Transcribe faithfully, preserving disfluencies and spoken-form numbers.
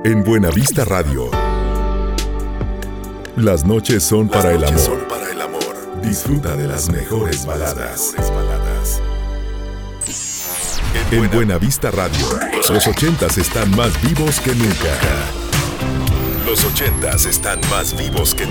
En Buenavista Radio. Las noches son para el amor. Son para el amor. Disfruta de las mejores baladas. En Buenavista Radio, los ochentas están más vivos que nunca. Los ochentas están más vivos que nunca.